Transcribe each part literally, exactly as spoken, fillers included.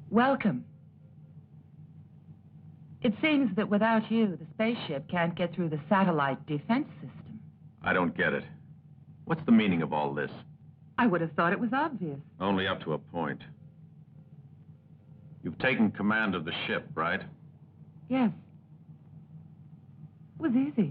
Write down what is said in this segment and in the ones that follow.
Welcome. It seems that without you, the spaceship can't get through the satellite defense system. I don't get it. What's the meaning of all this? I would have thought it was obvious. Only up to a point. You've taken command of the ship, right? Yes. It was easy.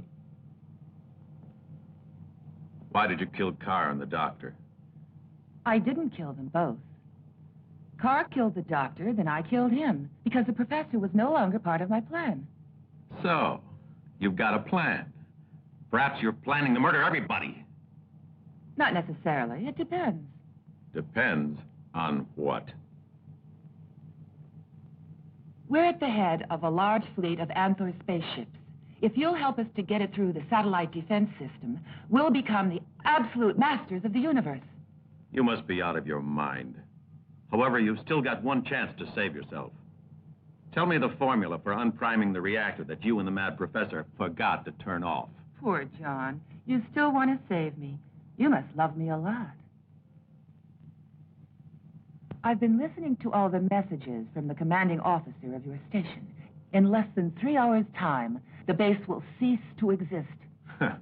Why did you kill Carr and the doctor? I didn't kill them both. Carr killed the doctor, then I killed him, because the professor was no longer part of my plan. So, you've got a plan. Perhaps you're planning to murder everybody. Not necessarily. It depends. Depends on what? We're at the head of a large fleet of Anthor spaceships. If you'll help us to get it through the satellite defense system, we'll become the absolute masters of the universe. You must be out of your mind. However, you've still got one chance to save yourself. Tell me the formula for unpriming the reactor that you and the mad professor forgot to turn off. Poor John. You still want to save me. You must love me a lot. I've been listening to all the messages from the commanding officer of your station. In less than three hours' time, the base will cease to exist. How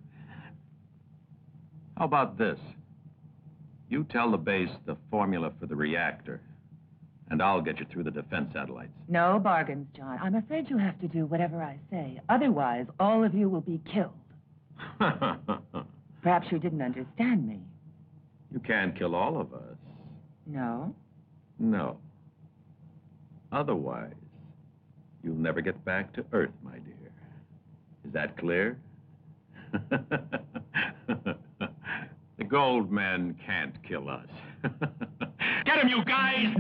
about this? You tell the base the formula for the reactor, and I'll get you through the defense satellites. No bargains, John. I'm afraid you'll have to do whatever I say. Otherwise, all of you will be killed. Perhaps you didn't understand me. You can't kill all of us. No? No. Otherwise, you'll never get back to Earth, my dear. Is that clear? The gold men can't kill us. Get him, you guys!